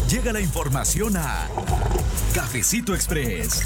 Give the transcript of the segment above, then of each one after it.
Llega la información a Cafecito Express.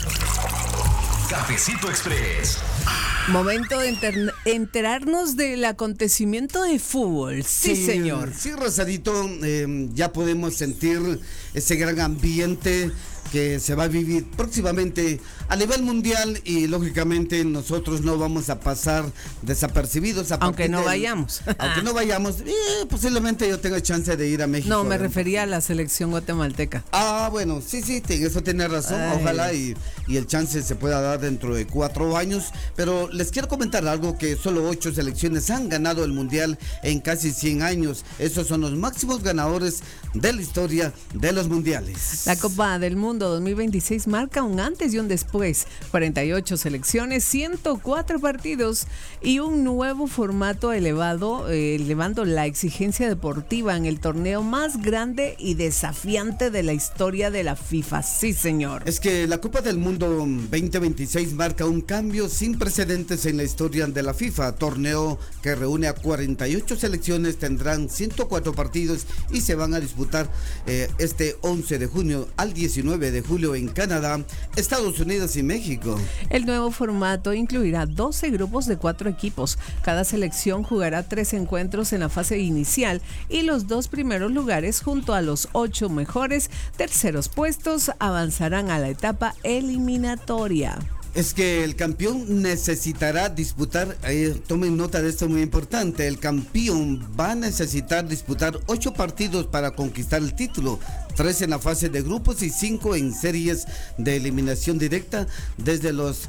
Cafecito Express. Momento de enterarnos del acontecimiento de fútbol. Sí, señor. Sí, Rosadito, ya podemos sentir ese gran ambiente que se va a vivir próximamente a nivel mundial y lógicamente nosotros no vamos a pasar desapercibidos. Aunque no vayamos. Aunque no vayamos, posiblemente yo tenga chance de ir a México. No, me refería a la selección guatemalteca. Bueno, sí, eso tiene razón. Ay. Ojalá y el chance se pueda dar dentro de 4 años. Pero les quiero comentar algo, que solo 8 selecciones han ganado el mundial en casi 100 años. Esos son los máximos ganadores de la historia de los mundiales. La Copa del Mundo 2026 marca un antes y un después. 48 selecciones, 104 partidos y un nuevo formato elevando la exigencia deportiva en el torneo más grande y desafiante de la historia de la FIFA. Sí, señor. Es que la Copa del Mundo 2026 marca un cambio sin precedentes en la historia de la FIFA. Torneo que reúne a 48 selecciones, tendrán 104 partidos y se van a disputar este 11 de junio al 19 de julio en Canadá, Estados Unidos y México. El nuevo formato incluirá 12 grupos de 4 equipos. Cada selección jugará 3 encuentros en la fase inicial y los 2 primeros lugares junto a los 8 mejores terceros puestos avanzarán a la etapa eliminatoria. Es que el campeón necesitará disputar, tomen nota de esto muy importante, el campeón va a necesitar disputar 8 partidos para conquistar el título, 3 en la fase de grupos y 5 en series de eliminación directa desde los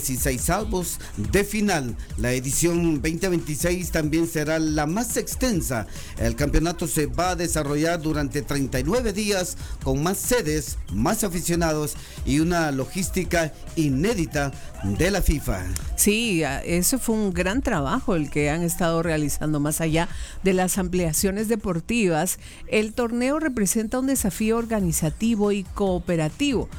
16avos de final. La edición 2026 también será la más extensa. El campeonato se va a desarrollar durante 39 días con más sedes, más aficionados y una logística inédita de la FIFA. Sí, eso fue un gran trabajo el que han estado realizando. Más allá de las ampliaciones deportivas, el torneo representa un desafío organizativo y cooperativo.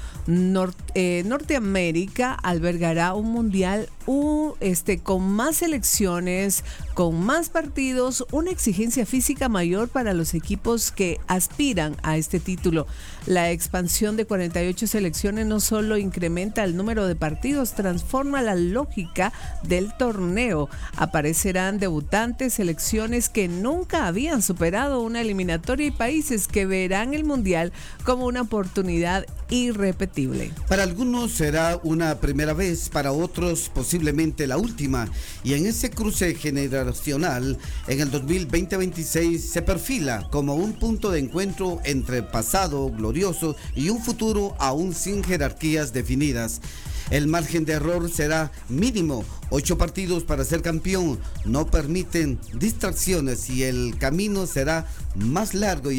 Norteamérica albergará un mundial con más selecciones, con más partidos, una exigencia física mayor para los equipos que aspiran a este título. La expansión de 48 selecciones no solo incrementa el número de partidos, transforma la lógica del torneo. Aparecerán debutantes, selecciones que nunca habían superado una eliminatoria y países que verán el mundial como una oportunidad irrepetible. Para algunos será una primera vez, para otros posiblemente la última, y en ese cruce generacional en el 2026 se perfila como un punto de encuentro entre pasado glorioso y un futuro aún sin jerarquías definidas. El margen de error será mínimo, 8 partidos para ser campeón, no permiten distracciones y el camino será más largo.